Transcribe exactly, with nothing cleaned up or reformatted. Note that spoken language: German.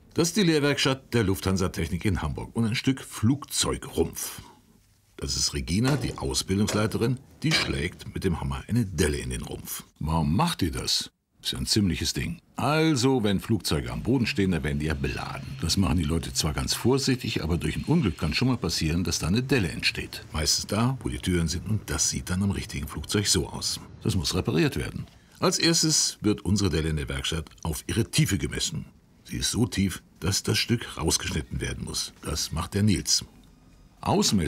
Das ist die Lehrwerkstatt der Lufthansa Technik in Hamburg und ein Stück Flugzeugrumpf. Das ist Regina, die Ausbildungsleiterin, die schlägt mit dem Hammer eine Delle in den Rumpf. Warum macht die das? Ist ja ein ziemliches Ding. Also, wenn Flugzeuge am Boden stehen, dann werden die ja beladen. Das machen die Leute zwar ganz vorsichtig, aber durch ein Unglück kann schon mal passieren, dass da eine Delle entsteht. Meistens da, wo die Türen sind, und das sieht dann am richtigen Flugzeug so aus. Das muss repariert werden. Als erstes wird unsere Delle in der Werkstatt auf ihre Tiefe gemessen. Sie ist so tief, dass das Stück rausgeschnitten werden muss. Das macht der Nils. Ausmessen